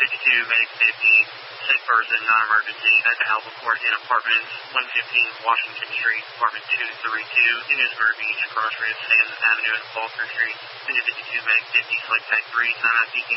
52, Medic 50, sick person, non-emergency, at the Albuquerque in Apartments, 115 Washington Street, Apartment 232, in Newsburg Beach, Crossroads, San Avenue, and Faulkner Street, Unit 52, Medic 50, select type 3, 9 peaking.